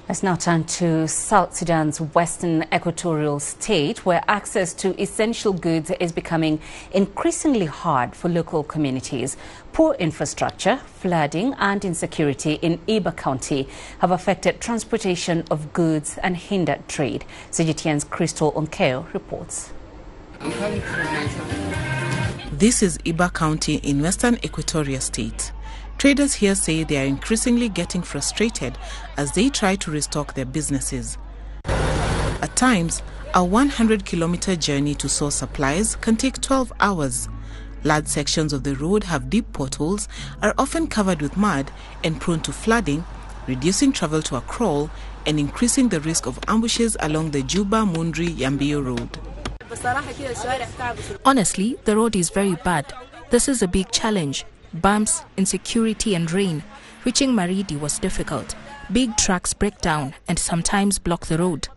Let's now turn to South Sudan's western equatorial state, where access to essential goods is becoming increasingly hard for local communities. Poor infrastructure, flooding and insecurity in Iba County have affected transportation of goods and hindered trade. CGTN's Crystal Onkeo reports. This is Iba County in western Equatoria State. Traders here say they are increasingly getting frustrated as they try to restock their businesses. At times, a 100-kilometer journey to source supplies can take 12 hours. Large sections of the road have deep potholes, are often covered with mud and prone to flooding, reducing travel to a crawl and increasing the risk of ambushes along the Juba-Mundri-Yambio road. Honestly, the road is very bad. This is a big challenge. Bumps, insecurity and rain. Reaching Maridi was difficult. Big trucks break down and sometimes block the road.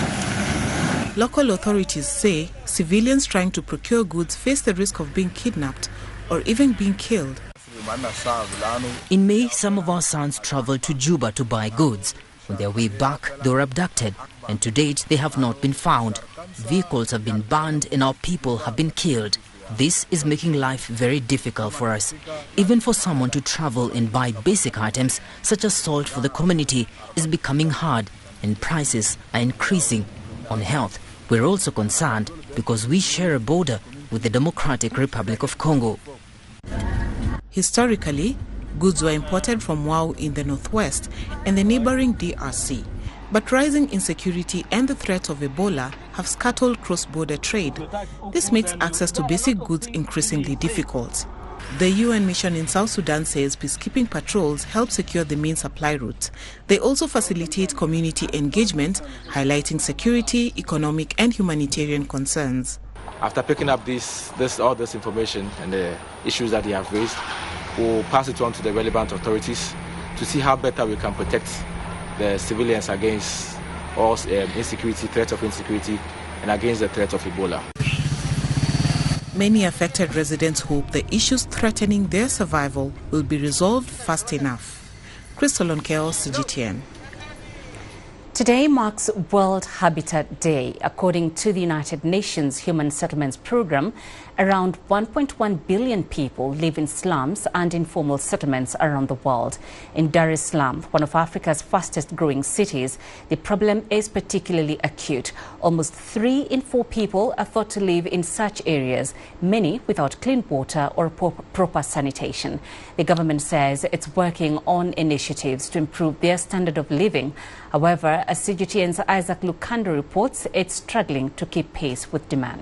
Local authorities say civilians trying to procure goods face the risk of being kidnapped or even being killed. In May, some of our sons traveled to Juba to buy goods. On their way back, they were abducted, and to date they have not been found. Vehicles have been burned and our people have been killed. This is making life very difficult for us. Even for someone to travel and buy basic items such as salt for the community is becoming hard, and prices are increasing. On health, we're also concerned because we share a border with the Democratic Republic of Congo. Historically, goods were imported from Wau in the northwest and the neighboring DRC. But rising insecurity and the threat of Ebola have scuttled cross-border trade. This makes access to basic goods increasingly difficult. The UN mission in South Sudan says peacekeeping patrols help secure the main supply route. They also facilitate community engagement, highlighting security, economic and humanitarian concerns. After picking up all this information and the issues that they have raised, we'll pass it on to the relevant authorities to see how better we can protect the civilians against all insecurity, threat of insecurity, and against the threat of Ebola. Many affected residents hope the issues threatening their survival will be resolved fast enough. Crystal Onkeo, CGTN. Today marks World Habitat Day. According to the United Nations Human Settlements Program, around 1.1 billion people live in slums and informal settlements around the world. In Dar es Salaam, one of Africa's fastest growing cities, the problem is particularly acute. Almost 3 in 4 people are thought to live in such areas, many without clean water or proper sanitation. The government says it's working on initiatives to improve their standard of living. However, as CGTN's Isaac Lukando reports, it's struggling to keep pace with demand.